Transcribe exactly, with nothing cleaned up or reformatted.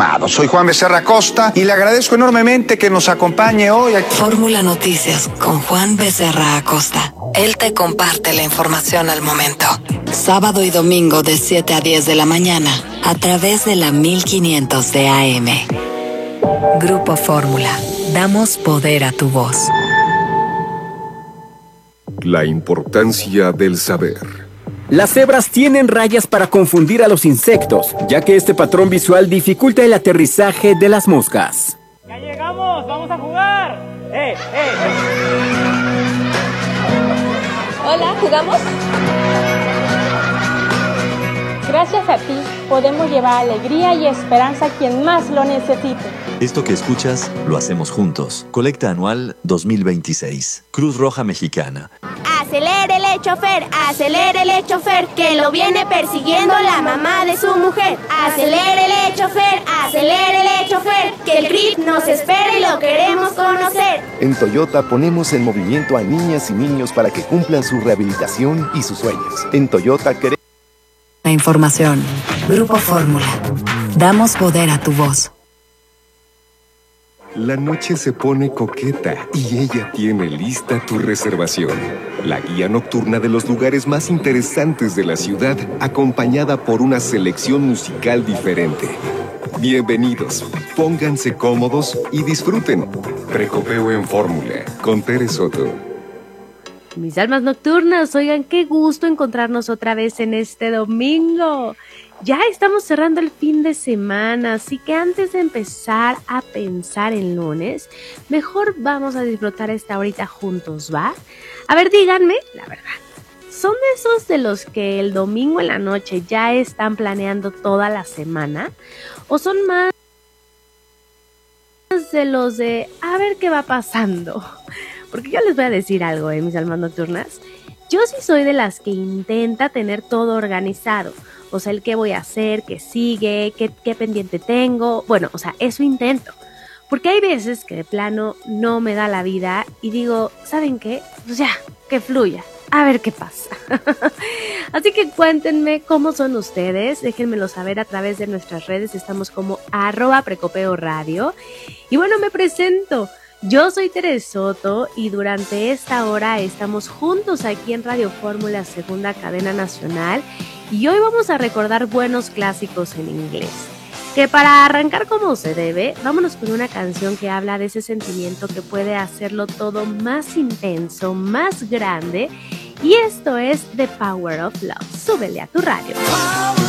informado. Soy Juan Becerra Acosta y le agradezco enormemente que nos acompañe hoy aquí. Fórmula Noticias con Juan Becerra Acosta. Él te comparte la información al momento. Sábado y domingo de siete a diez de la mañana a través de la mil quinientos de A M. Grupo Fórmula. Damos poder a tu voz. La importancia del saber. Las cebras tienen rayas para confundir a los insectos, ya que este patrón visual dificulta el aterrizaje de las moscas. ¡Ya llegamos! ¡Vamos a jugar! ¡Eh, eh! Hola, ¿jugamos? Gracias a ti, podemos llevar alegría y esperanza a quien más lo necesite. Esto que escuchas, lo hacemos juntos. Colecta anual dos mil veintiséis. Cruz Roja Mexicana. Acelérele, chofer, acelérele, chofer, que lo viene persiguiendo la mamá de su mujer. Acelérele, chofer, acelérele, chofer, que el C R I P nos espera y lo queremos conocer. En Toyota ponemos en movimiento a niñas y niños para que cumplan su rehabilitación y sus sueños. En Toyota queremos... La información. Grupo Fórmula. Damos poder a tu voz. La noche se pone coqueta y ella tiene lista tu reservación. La guía nocturna de los lugares más interesantes de la ciudad, acompañada por una selección musical diferente. Bienvenidos, pónganse cómodos y disfruten. Precopeo en Fórmula, con Tere Soto. Mis almas nocturnas, oigan, qué gusto encontrarnos otra vez en este domingo. Ya estamos cerrando el fin de semana, así que antes de empezar a pensar en lunes, mejor vamos a disfrutar esta horita juntos, ¿va? A ver, díganme, la verdad, ¿son de esos de los que el domingo en la noche ya están planeando toda la semana? ¿O son más de los de a ver qué va pasando? Porque yo les voy a decir algo, ¿eh, mis almas nocturnas? Yo sí soy de las que intenta tener todo organizado. O sea, el qué voy a hacer, qué sigue, qué, qué pendiente tengo. Bueno, o sea, eso intento. Porque hay veces que de plano no me da la vida y digo, ¿saben qué? Pues ya, que fluya. A ver qué pasa. Así que cuéntenme cómo son ustedes. Déjenmelo saber a través de nuestras redes. Estamos como arroba Precopeo Radio. Y bueno, me presento. Yo soy Tere Soto y durante esta hora estamos juntos aquí en Radio Fórmula, segunda cadena nacional, y hoy vamos a recordar buenos clásicos en inglés. Que para arrancar como se debe, vámonos con una canción que habla de ese sentimiento que puede hacerlo todo más intenso, más grande, y esto es The Power of Love. Súbele a tu radio.